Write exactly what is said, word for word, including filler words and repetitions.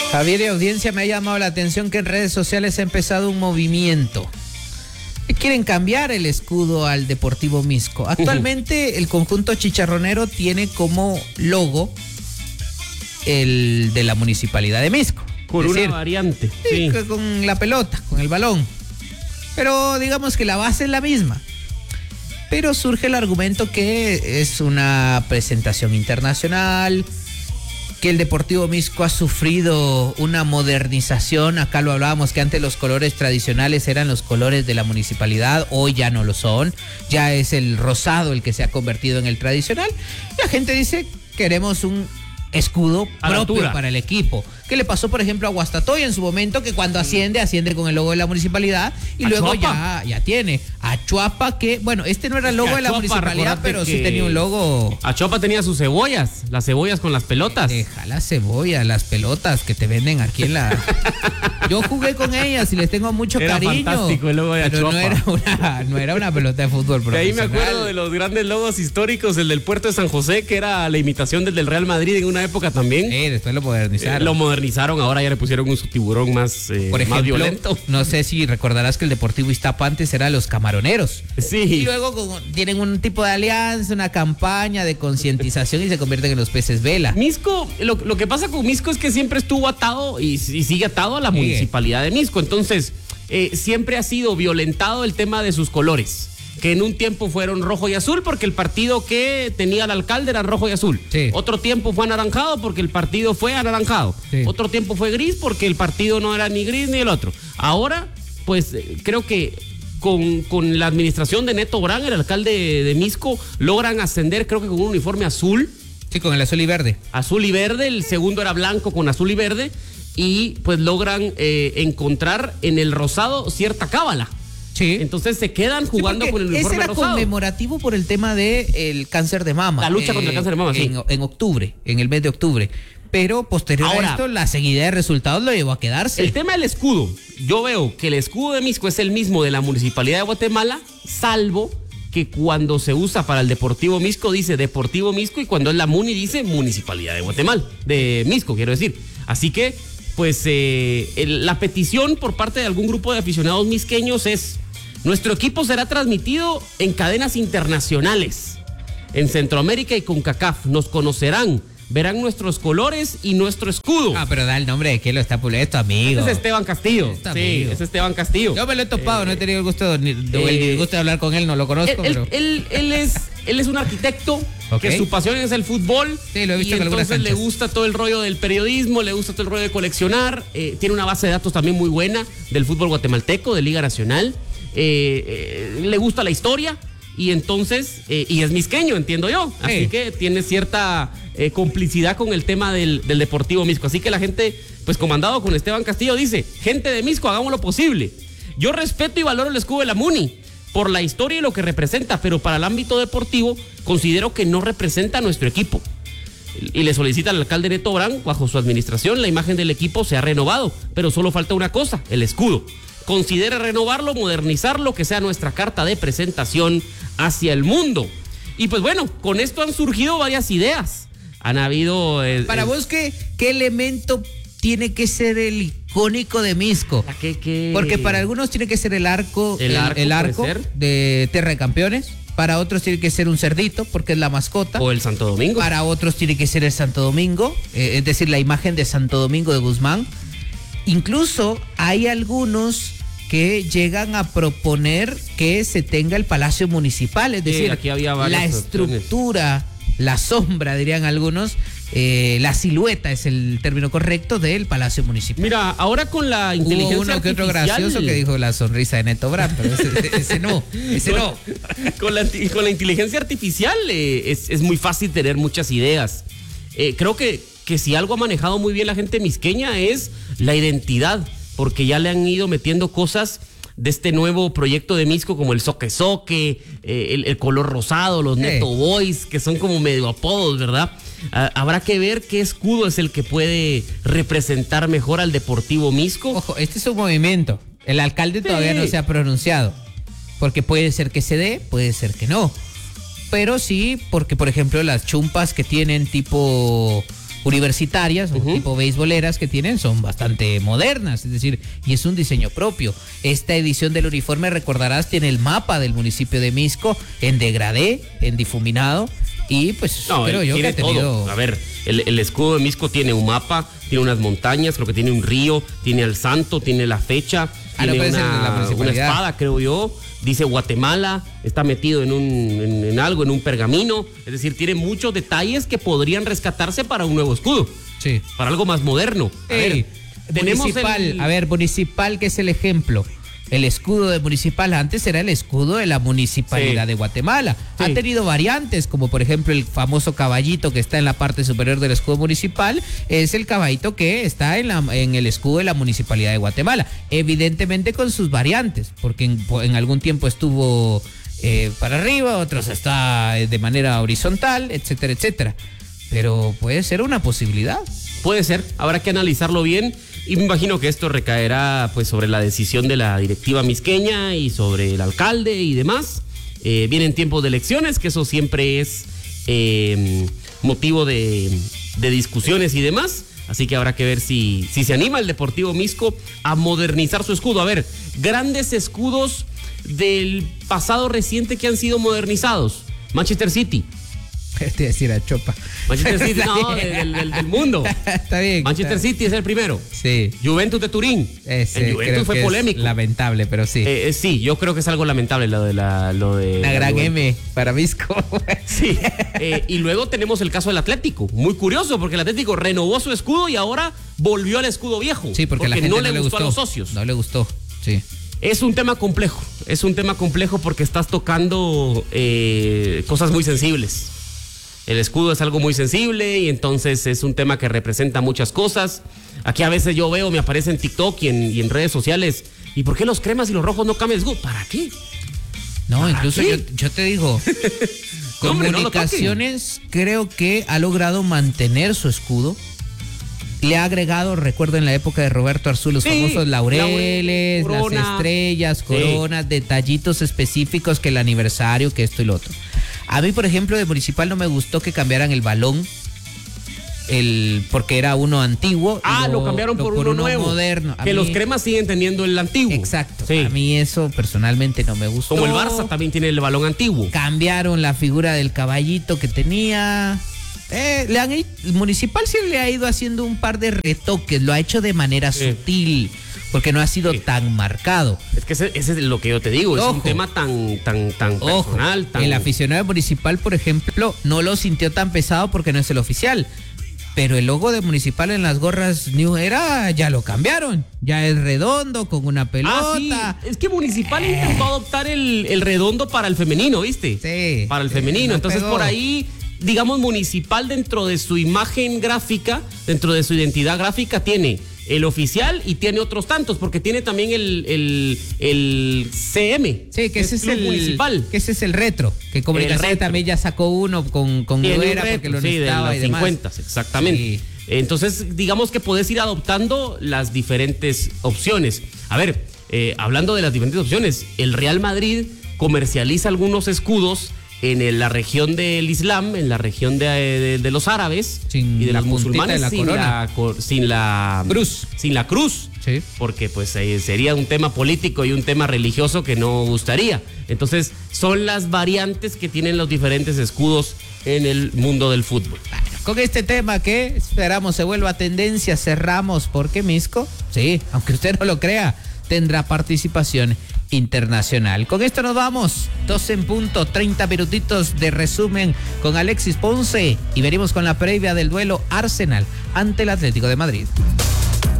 Javier y audiencia, me ha llamado la atención que en redes sociales ha empezado un movimiento. Quieren cambiar el escudo al Deportivo Misco. Actualmente el conjunto chicharronero tiene como logo el de la Municipalidad de Misco. Por una variante. Sí, sí. Con la pelota, con el balón. Pero digamos que la base es la misma. Pero surge el argumento que es una presentación internacional, que el Deportivo Misco ha sufrido una modernización. Acá lo hablábamos, que antes los colores tradicionales eran los colores de la municipalidad, hoy ya no lo son, ya es el rosado el que se ha convertido en el tradicional. La gente dice, queremos un escudo propio para el equipo. ¿Qué le pasó, por ejemplo, a Guastatoya en su momento? Que cuando asciende, asciende con el logo de la municipalidad y a luego ya, ya tiene. A Chuapa, que, bueno, este no era el logo de la Chuapa, municipalidad, pero sí tenía un logo. A Chuapa tenía sus cebollas, las cebollas con las pelotas. Deja la cebolla, las pelotas que te venden aquí en la... Yo jugué con ellas y les tengo mucho era cariño. Fantástico el logo de pero Chuapa. No era, una, no era una pelota de fútbol profesional. De ahí me acuerdo de los grandes logos históricos, el del Puerto de San José, que era la imitación del del Real Madrid en una época también. Sí, después lo modernizaron. Eh, lo modernizaron, ahora ya le pusieron un tiburón más, eh, Por ejemplo, más violento. No sé si recordarás que el Deportivo Iztapa antes era los Camaroneros. Sí. Y luego como, tienen un tipo de alianza, una campaña de concientización y se convierten en los peces vela. Misco, lo, lo que pasa con Misco es que siempre estuvo atado y, y sigue atado a la sigue. municipalidad de Misco. Entonces, eh, siempre ha sido violentado el tema de sus colores, que en un tiempo fueron rojo y azul porque el partido que tenía el alcalde era rojo y azul. Sí. Otro tiempo fue anaranjado porque el partido fue anaranjado. Sí. Otro tiempo fue gris porque el partido no era ni gris ni el otro. Ahora, pues creo que con, con la administración de Neto Brand, el alcalde de, de Misco, logran ascender, creo que con un uniforme azul. Sí, con el azul y verde. Azul y verde, el segundo era blanco con azul y verde. Y pues logran eh, encontrar en el rosado cierta cábala. Sí. Entonces se quedan jugando sí, con el uniforme ese era rosado. Conmemorativo por el tema del cáncer de mama. La lucha eh, contra el cáncer de mama, sí. En, en octubre, en el mes de octubre. Pero posterior Ahora, a esto, la seguida de resultados lo llevó a quedarse. El tema del escudo. Yo veo que el escudo de Misco es el mismo de la Municipalidad de Guatemala, salvo que cuando se usa para el Deportivo Misco dice Deportivo Misco y cuando es la Muni dice Municipalidad de Guatemala. De Misco, quiero decir. Así que, pues, eh, el, la petición por parte de algún grupo de aficionados misqueños es: nuestro equipo será transmitido en cadenas internacionales, en Centroamérica y CONCACAF. Nos conocerán, verán nuestros colores y nuestro escudo. Ah, pero da el nombre de quién lo está publicando, esto, amigo. Ese es Esteban Castillo. Este sí, amigo. es Esteban Castillo. Yo me lo he topado, eh, no he tenido el gusto, de, de, eh, el gusto de hablar con él, no lo conozco. Él, pero... él, él, es, él es un arquitecto. Okay. Que su pasión es el fútbol. Sí, lo he visto y en entonces canchas. Le gusta todo el rollo del periodismo, le gusta todo el rollo de coleccionar. Eh, tiene una base de datos también muy buena del fútbol guatemalteco, de Liga Nacional. Eh, eh, le gusta la historia y entonces, eh, y es misqueño, entiendo yo. Así sí. que tiene cierta eh, complicidad con el tema del, del Deportivo Misco. Así que la gente, pues comandado con Esteban Castillo, dice: gente de Misco, hagamos lo posible. Yo respeto y valoro el escudo de la Muni por la historia y lo que representa, pero para el ámbito deportivo considero que no representa a nuestro equipo. Y le solicita al alcalde Neto Brand, bajo su administración, la imagen del equipo se ha renovado, pero solo falta una cosa: el escudo. Considere renovarlo, modernizarlo, que sea nuestra carta de presentación hacia el mundo. Y pues bueno, con esto han surgido varias ideas. Han habido... Eh, Para eh, vos, ¿qué, ¿qué elemento tiene que ser el icónico de Misco? ¿Qué, qué? Porque para algunos tiene que ser el arco, el, el arco, el arco de Tierra de Campeones. Para otros tiene que ser un cerdito, porque es la mascota. O el Santo Domingo. Para otros tiene que ser el Santo Domingo, eh, es decir, la imagen de Santo Domingo de Guzmán. Incluso hay algunos que llegan a proponer que se tenga el Palacio Municipal, es decir, sí, aquí había la estructura, opciones. La sombra, dirían algunos, eh, la silueta es el término correcto del Palacio Municipal. Mira, ahora con la inteligencia Hubo uno que otro gracioso que dijo la sonrisa de Neto Brand, pero ese, ese no, ese con, no. Con la, con la inteligencia artificial eh, es, es muy fácil tener muchas ideas. Eh, creo que, que si algo ha manejado muy bien la gente misqueña es la identidad, porque ya le han ido metiendo cosas de este nuevo proyecto de Misco, como el Soque Soque, eh, el, el color rosado, los sí. Neto Boys, que son como medio apodos, ¿verdad? Ah, habrá que ver qué escudo es el que puede representar mejor al Deportivo Misco. Ojo, este es un movimiento. El alcalde sí. todavía no se ha pronunciado, porque puede ser que se dé, puede ser que no. Pero sí, porque por ejemplo las chumpas que tienen tipo universitarias o Uh-huh. tipo beisboleras que tienen son bastante modernas, es decir, y es un diseño propio. Esta edición del uniforme, recordarás, tiene el mapa del municipio de Misco en degradé, en difuminado, y pues No, creo él yo que tiene ha tenido... todo. A ver, el, el escudo de Misco tiene un mapa, tiene unas montañas, creo que tiene un río, tiene al santo, tiene la fecha, Ah, no, tiene puede ser de la una, una municipalidad. espada, creo yo. Dice Guatemala, está metido en un en, en algo, en un pergamino. Es decir, tiene muchos detalles que podrían rescatarse para un nuevo escudo, Sí. para algo más moderno. A Ey, ver, tenemos municipal, el- a ver, municipal, que es el ejemplo. El escudo de municipal antes era el escudo de la municipalidad Sí. de Guatemala. Sí. Ha tenido variantes, como por ejemplo el famoso caballito que está en la parte superior del escudo municipal, es el caballito que está en, la, en el escudo de la municipalidad de Guatemala. Evidentemente con sus variantes, porque en, en algún tiempo estuvo eh, para arriba, otros está de manera horizontal, etcétera, etcétera. Pero puede ser una posibilidad. Puede ser, habrá que analizarlo bien y me imagino que esto recaerá pues sobre la decisión de la directiva misqueña y sobre el alcalde y demás. Eh, vienen tiempos de elecciones, que eso siempre es eh, motivo de, de discusiones y demás. Así que habrá que ver si, si se anima el Deportivo Misco a modernizar su escudo. A ver, grandes escudos del pasado reciente que han sido modernizados. Manchester City. Te iba a decir a Chopa. Manchester City, Está no, bien. del, del- del mundo. Está bien. Manchester está- City es el primero. Sí. Juventus de Turín. Ese el creo Juventus fue que polémico. es lamentable, pero sí. Eh, eh, sí, yo creo que es algo lamentable lo de la. Lo de Una la gran Juventus. M para Misco. Sí. Eh, y luego tenemos el caso del Atlético. Muy curioso, porque el Atlético renovó su escudo y ahora volvió al escudo viejo. Sí, porque, la gente no, no, le le gustó gustó a los socios. No le gustó. Sí. Es un tema complejo. Es un tema complejo porque estás tocando eh, cosas muy sensibles. El escudo es algo muy sensible y entonces es un tema que representa muchas cosas. Aquí a veces yo veo, me aparece en TikTok y en, y en redes sociales. ¿Y por qué los cremas y los rojos no cambian el escudo? ¿Para qué? No, ¿Para incluso qué? yo, yo te digo, No, hombre, no lo Comunicaciones creo que ha logrado mantener su escudo. Le ha agregado, recuerdo en la época de Roberto Arzú, los Sí, famosos laureles, laurel, corona. las estrellas, coronas, detallitos específicos, que el aniversario, que esto y lo otro. A mí, por ejemplo, de Municipal no me gustó que cambiaran el balón, el porque era uno antiguo. y Ah, lo cambiaron por, uno, nuevo. moderno. A que mí- los cremas siguen teniendo el antiguo. Exacto. Sí. A mí eso personalmente no me gustó. Como el Barça también tiene el balón antiguo. Cambiaron la figura del caballito que tenía. Eh, le han, el Municipal sí le ha ido haciendo un par de retoques, lo ha hecho de manera Sí. sutil, porque no ha sido Sí. tan marcado. Es que ese, ese es lo que yo te digo. Es Ojo. un tema tan, tan, tan Ojo, personal. Tan... el aficionado Municipal, por ejemplo, no lo sintió tan pesado porque no es el oficial. Pero el logo de Municipal en las gorras New Era ya lo cambiaron. Ya es redondo con una pelota. Ah, sí. Es que Municipal intentó adoptar el, el redondo para el femenino, ¿viste? Sí. Para el Sí, femenino. no Entonces, pegó. por ahí, digamos, Municipal dentro de su imagen gráfica, dentro de su identidad gráfica, tiene el oficial y tiene otros tantos, porque tiene también el, el, el C M. Sí, que ese es Club el Municipal. que ese es el retro, que Comunicaciones retro. también ya sacó uno con con Tiene un Nuera retro, porque lo sí, de necesitaba las y demás. cincuenta, exactamente. Sí. Entonces, digamos que podés ir adoptando las diferentes opciones. A ver, eh, hablando de las diferentes opciones, el Real Madrid comercializa algunos escudos en el- la región del Islam, en la región de, de- de los árabes Sin y de la los puntita musulmanes de la sin, corona. la, cor- sin la Cruz. Sin la cruz. Sí. Porque pues eh, sería un tema político y un tema religioso que no gustaría. Entonces, son las variantes que tienen los diferentes escudos en el mundo del fútbol. Con este tema que esperamos se vuelva tendencia, cerramos porque Misco, sí, aunque usted no lo crea, tendrá participación internacional. Con esto nos vamos, doce en punto, treinta minutitos de resumen con Alexis Ponce y venimos con la previa del duelo Arsenal ante el Atlético de Madrid.